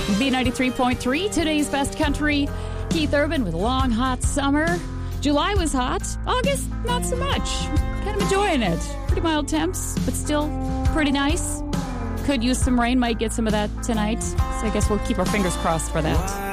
B93.3, today's best country. Keith Urban with Long Hot Summer. July was hot. August, not so much. Kind of enjoying it. Pretty mild temps, but still pretty nice. Could use some rain. Might get some of that tonight. So I guess we'll keep our fingers crossed for that.